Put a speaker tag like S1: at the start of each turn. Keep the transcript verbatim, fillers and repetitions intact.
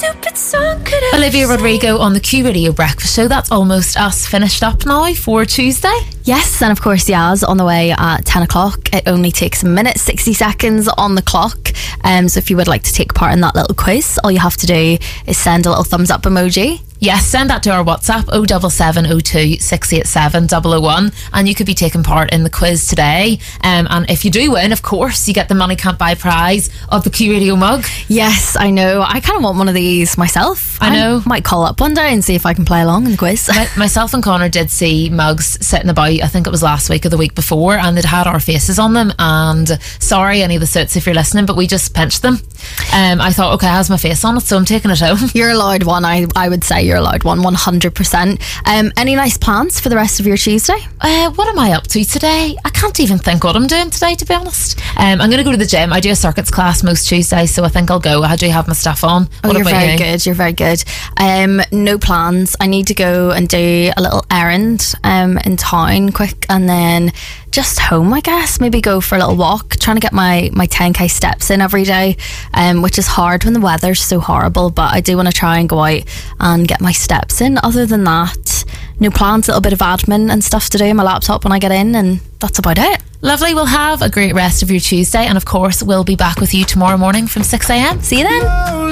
S1: stupid song could I
S2: Olivia
S1: sing?
S2: Rodrigo on the Q Radio Breakfast Show. That's almost us finished up now for Tuesday.
S3: Yes, and of course Yaz on the way at ten o'clock. It only takes a minute, sixty seconds on the clock. Um, so if you would like to take part in that little quiz, all you have to do is send a little thumbs up emoji.
S2: Yes, send that to our WhatsApp oh seven seven oh two six eight seven oh oh one, and you could be taking part in the quiz today. Um, and if you do win, of course, you get the Money Can't Buy prize of the Q Radio mug.
S3: Yes, I know. I kind of want one of these myself.
S2: I know.
S3: I might call up one day and see if I can play along in the quiz.
S2: My, myself and Connor did see mugs sitting about, I think it was last week or the week before, and they'd had our faces on them. And sorry, any of the suits if you're listening, but we just pinched them. Um, I thought, okay, it has my face on it, so I'm taking it home.
S3: You're allowed one. I, I would say you're allowed one, one hundred percent. Um, any nice plans for the rest of your Tuesday?
S2: Uh, what am I up to today? I can't even think what I'm doing today, to be honest. Um, I'm going to go to the gym. I do a circuits class most Tuesdays, so I think I'll go. I do have my stuff on.
S3: Oh,
S2: What
S3: you're
S2: about
S3: very
S2: you?
S3: good. You're very good. Um, no plans. I need to go and do a little errand um, in town quick, and then just home, I guess. Maybe go for a little walk, trying to get my, my ten k steps in every day, um, which is hard when the weather's so horrible, but I do want to try and go out and get my steps in. Other than that, no plans. A little bit of admin and stuff to do on my laptop when I get in, and that's about it.
S2: Lovely. We'll have a great rest of your Tuesday, and of course we'll be back with you tomorrow morning from six a.m.
S3: See you then.